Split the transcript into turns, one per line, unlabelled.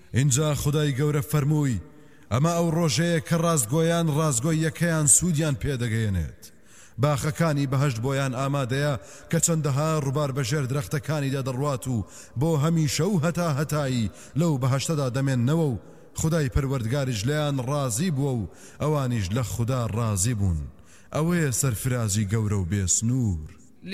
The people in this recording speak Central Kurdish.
اینجا خدای گەورە فەرمووی ئەمە ئەو ڕۆژەیە کە ڕاستگۆیان ڕاستگۆی یەکەیان سوودیان پێدەگەیەنێت. باخەکانی بەهەشت بۆیان ئامادەیە کە چەندەها ڕووبار بەژێر درەختەکانیدا دەڕوات و بۆ هەمیشە و هەتا هەتایی لەو بەهەشتەدا دەمێننەوە و خدای پەروەردگاریش لەیان ڕازی بووە و ئەوانیش لە خوددا ڕازی بوون. ئەوەیە سەرفرازی گەورە و بێسنوور.